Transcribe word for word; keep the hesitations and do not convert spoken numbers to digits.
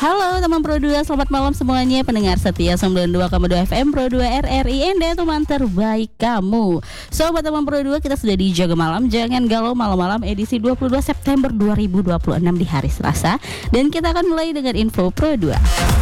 Halo teman Pro dua, selamat malam semuanya. Pendengar setia sembilan puluh dua koma dua F M Pro dua R R I Anda, teman terbaik kamu. Sobat teman Pro dua, kita sudah di Jaga Malam, jangan galau malam-malam, edisi dua puluh dua September dua ribu dua puluh enam di hari Selasa. Dan kita akan mulai dengan info Pro dua.